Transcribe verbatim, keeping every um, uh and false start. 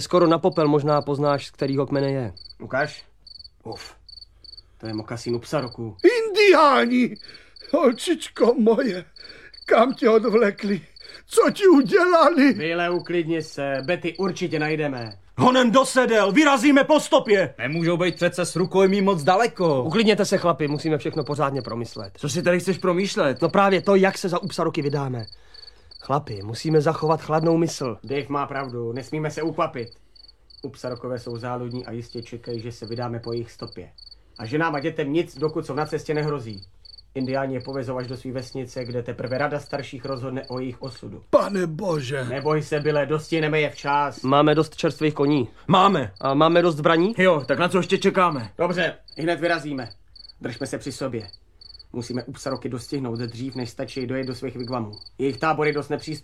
Skoro na popel, možná poznáš, z kterýho kmene je. Ukáž? Uf, to je mokasín u psaroků. Indiáni! Holčičko moje, kam tě odvlekli? Co ti udělali? Byle, uklidni se, Betty určitě najdeme. Honem dosedel, vyrazíme po stopě. Nemůžou být přece s rukojmí moc daleko. Uklidněte se, chlapi, musíme všechno pořádně promyslet. Co si tady chceš promýšlet? No právě to, jak se za upsaroky vydáme. Chlapi, musíme zachovat chladnou mysl. Dave má pravdu, nesmíme se ukvapit. Upsarokové jsou záludní a jistě čekají, že se vydáme po jejich stopě. A ženám a dětem nic, dokud jsou na cestě, nehrozí. Indiáni je povezou až do své vesnice, kde teprve rada starších rozhodne o jejich osudu. Pane bože. Neboj se, Byle, dostihneme je včas. Máme dost čerstvých koní. Máme. A máme dost zbraní? Jo, tak na co ještě čekáme? Dobře, hned vyrazíme. Držme se při sobě. Musíme upsaroky dostihnout dřív, než stačí dojet do svých vigvamů. Jejich tábor je dost nepřístupný.